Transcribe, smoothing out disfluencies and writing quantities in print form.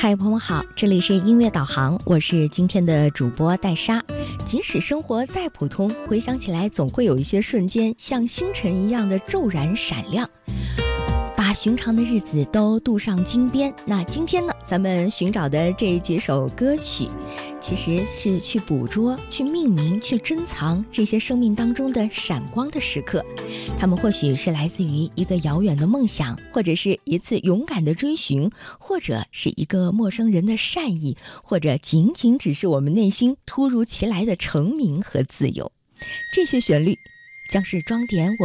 嗨，朋友好，这里是音乐导航，我是今天的主播戴莎。即使生活再普通，回想起来总会有一些瞬间像星辰一样的骤然闪亮，把寻常的日子都镀上金边。那今天呢，咱们寻找的这几首歌曲其实是去捕捉、去命名、去珍藏这些生命当中的闪光的时刻。它们或许是来自于一个遥远的梦想，或者是一次勇敢的追寻，或者是一个陌生人的善意，或者仅仅只是我们内心突如其来的成名和自由。这些旋律将是装点我